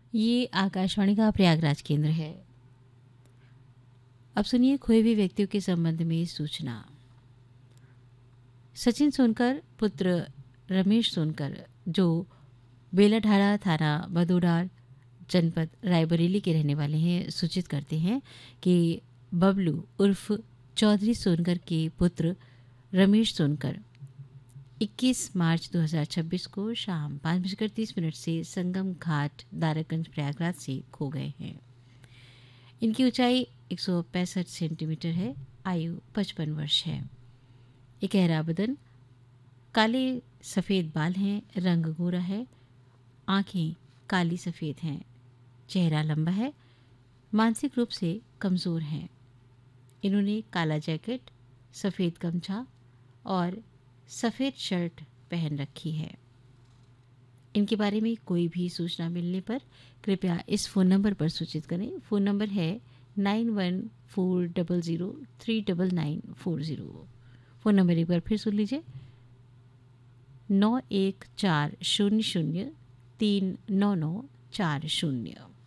ये आकाशवाणी का प्रयागराज केंद्र है। अब सुनिए खोए हुए व्यक्तियों के संबंध में सूचना। सचिन सोनकर पुत्र रमेश सोनकर जो बेलाढाड़ा थाना बदोडार जनपद रायबरेली के रहने वाले हैं सूचित करते हैं कि बबलू उर्फ चौधरी सोनकर के पुत्र रमेश सोनकर 21 मार्च 2026 को शाम 5:30 से संगम घाट दारागंज प्रयागराज से खो गए हैं। इनकी ऊंचाई 165 सेंटीमीटर है। आयु 55 वर्ष है। एक गहरा बदन, काले सफ़ेद बाल हैं, रंग गोरा है, आंखें काली सफ़ेद हैं, चेहरा लंबा है, मानसिक रूप से कमज़ोर हैं। इन्होंने काला जैकेट, सफ़ेद गमछा और सफ़ेद शर्ट पहन रखी है। इनके बारे में कोई भी सूचना मिलने पर कृपया इस फ़ोन नंबर पर सूचित करें। फ़ोन नंबर है 9140039940। फ़ोन नंबर एक बार फिर सुन लीजिए 9140039940।